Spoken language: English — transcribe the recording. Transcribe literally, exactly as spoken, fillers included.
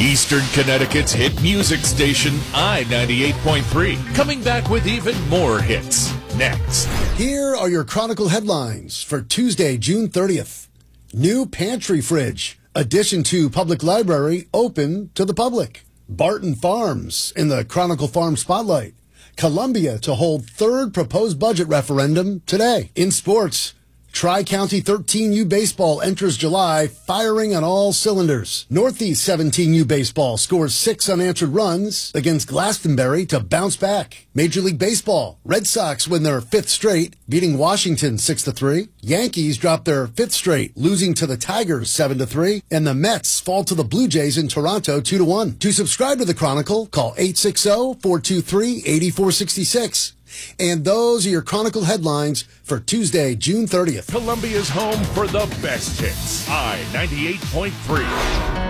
Eastern Connecticut's hit music station, I ninety-eight point three. Coming back with even more hits. Next. Here are your Chronicle headlines for Tuesday, June thirtieth. New pantry fridge. Addition to public library open to the public. Barton Farms in the Chronicle Farm Spotlight. Columbia to hold third proposed budget referendum today. In sports, Tri-County thirteen U baseball enters July firing on all cylinders. Northeast seventeen U baseball scores six unanswered runs against Glastonbury to bounce back. Major League Baseball, Red Sox win their fifth straight, beating Washington six to three. Yankees drop their fifth straight, losing to the Tigers seven to three. And the Mets fall to the Blue Jays in Toronto two to one. To subscribe to the Chronicle, call eight six zero, four two three, eight four six six. And those are your Chronicle headlines for Tuesday, June thirtieth. Columbia's home for the best hits. I ninety-eight point three.